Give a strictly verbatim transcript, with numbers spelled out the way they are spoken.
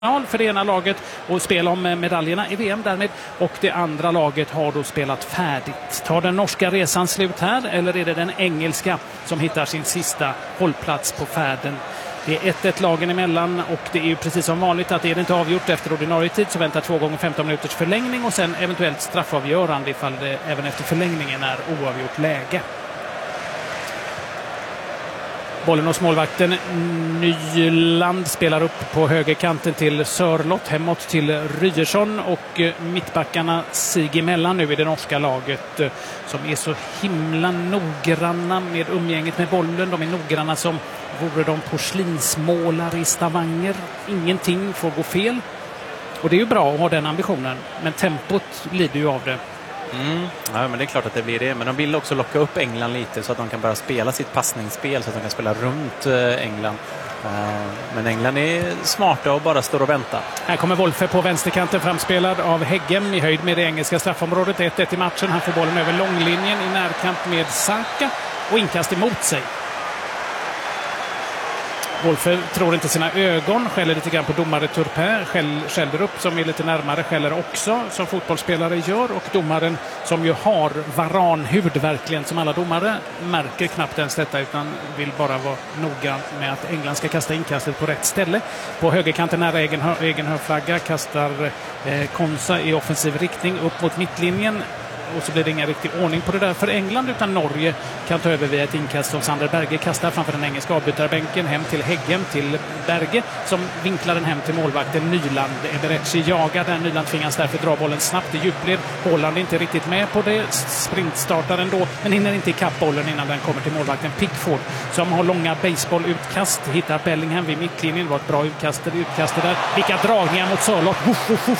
för det ena laget och spela om medaljerna i V M därmed, och det andra laget har då spelat färdigt. Tar den norska resan slut här, eller är det den engelska som hittar sin sista hållplats på färden? Det är ett ett lagen emellan, och det är ju precis som vanligt att är det inte avgjort efter ordinarie tid så väntar två gånger femton minuters förlängning och sen eventuellt straffavgörande ifall det även efter förlängningen är oavgjort läge. Bollen hos målvakten Nyland spelar upp på högerkanten till Sörlott, hemåt till Ryerson, och mittbackarna sig emellan nu i det norska laget som är så himla noggranna med umgänget med bollen. De är noggranna som vore de porslinsmålare i Stavanger. Ingenting får gå fel. Och det är ju bra att ha den ambitionen, men tempot lider ju av det. Mm. Ja, men det är klart att det blir det. Men de vill också locka upp England lite så att de kan börja spela sitt passningsspel, så att de kan spela runt England. Men England är smarta och bara står och väntar. Här kommer Wolfe på vänsterkanten, framspelad av Heggem i höjd med det engelska straffområdet. ett ett i matchen. Han får bollen över långlinjen i närkamp med Saka och inkast emot sig. Wolfe tror inte sina ögon, skäller lite grann på domare Turpin, skäll, skäller upp som är lite närmare, skäller också som fotbollsspelare gör, och domaren som ju har varanhud verkligen som alla domare märker knappt ens detta utan vill bara vara noga med att England ska kasta inkastet på rätt ställe. På högerkanten nära egen, egen hörflagga kastar eh, Konsa i offensiv riktning upp mot mittlinjen. Och så blir det ingen riktig ordning på det där för England, utan Norge kan ta över via ett inkast som Sander Berge kastar framför den engelska avbytarbänken hem till Heggem, till Berge som vinklar den hem till målvakten Nyland. Eberechi jagar där, Nyland tvingas därför dra bollen snabbt i djupled. Håland är inte riktigt med på det, sprintstartar ändå, men hinner inte ikapp bollen innan den kommer till målvakten Pickford som har långa basebollutkast, hittar Bellingham vid mittlinjen. Det var ett bra utkast, utkast där. Vilka dragningar mot Sörlott. Uff, uff, uff.